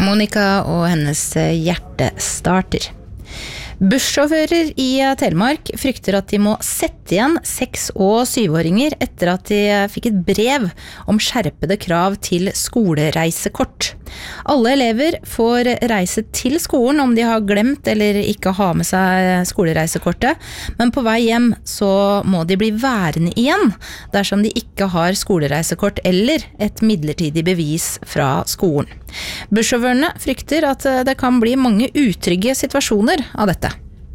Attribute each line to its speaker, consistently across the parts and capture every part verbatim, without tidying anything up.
Speaker 1: Monica og hennes hjertestarter. Bussjåfører i Telemark frykter at de må sette igjen seks- og syvåringer etter at de fikk et brev om skjerpede krav til skolereisekort. Alle elever får reise til skolen om de har glemt eller ikke har med seg skolereisekortet, men på vei hjem så må de bli værende igjen dersom de ikke har skolereisekort eller et midlertidig bevis fra skolen. Bussjåførene frykter at det kan bli mange utrygge situasjoner av dette.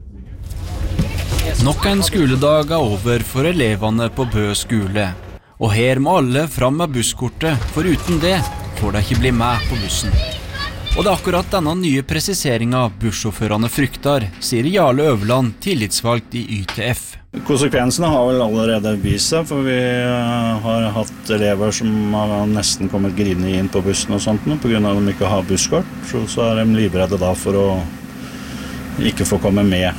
Speaker 2: Nok en skoledag er over for elevene på Bø skole. Og her må alle fram med busskortet, for uten det får de ikke bli med på bussen. Og det er akkurat denne nye presiseringen bussjåførene frykter, sier Jarle Øverland, tillitsvalgt i Y T F.
Speaker 3: Konsekvensene har vel allerede vist seg, for vi har hatt elever som har nesten kommet grinende inn på bussen og sånt, på grunn av at de ikke har busskort, så, så er de livredde da for å ikke få komme med.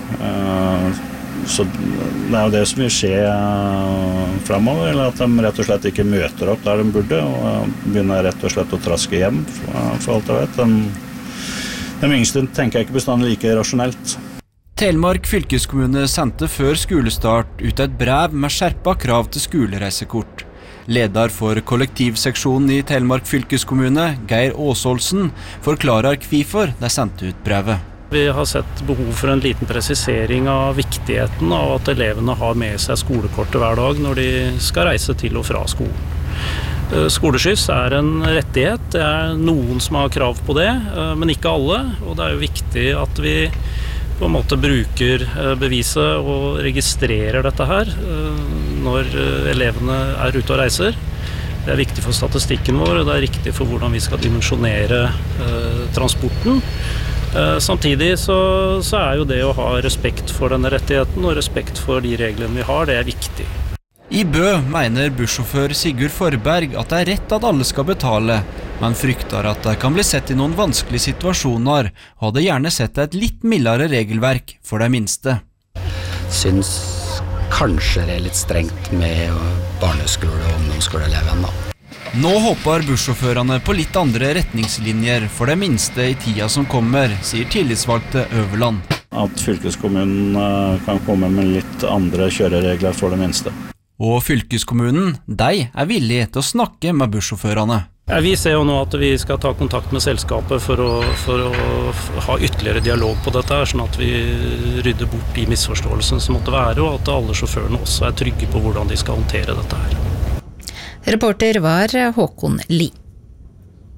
Speaker 3: Så det er jo det som vil skje fremover, eller at de rett og slett ikke møter opp der de burde, og begynner rett og slett å traske hjem, for alt jeg vet. De, de yngste tenker jeg ikke bestandig like rasjonelt.
Speaker 2: Telemark fylkeskommune sendte før skolestart ut et brev med skjerpa krav til skolereisekort. Leder for kollektivseksjonen i Telemark fylkeskommune, Geir Åsholsen, forklarer hvorfor de sendte ut brevet.
Speaker 4: Vi har sett behov for en liten presisering av viktigheten av at elevene har med seg skolekortet hver dag når de skal reise til og fra skolen. Skoleskyss er en rettighet, det er noen som har krav på det, men ikke alle, og det er jo viktig at vi på en måte bruker beviset og registrerer dette her når elevene er ute og reiser. Det er viktig for statistikken vår, og det er riktig for hvordan vi skal dimensjonere transporten. Samtidig så, så er jo det å ha respekt for denne rettigheten og respekt for de reglene vi har, det er viktig.
Speaker 2: I Bø mener bussjåfør Sigurd Forberg at det er rett at alle skal betale, men frykter at det kan bli sett i noen vanskelige situasjoner, og hadde gjerne sett et litt mildere regelverk for de minste.
Speaker 5: Syns kanskje det er litt strengt med barneskole- og ungdomsskoleelevene da.
Speaker 2: Nå håper bussjåførene på litt andre retningslinjer for de minste i tida som kommer, sier tillitsvalgte Øverland.
Speaker 3: At fylkeskommunen kan komme med litt andre kjøreregler for de minste.
Speaker 2: Og fylkeskommunen, de er villige til å snakke med bussjåførene.
Speaker 4: Ja, vi ser jo nå at vi skal ta kontakt med selskapet for å, for å ha ytterligere dialog på dette her, sånn at vi rydder bort de misforståelsene som måtte være, og at alle sjåførene også er trygge på hvordan de skal håndtere dette her.
Speaker 1: Reporter var Håkon Li.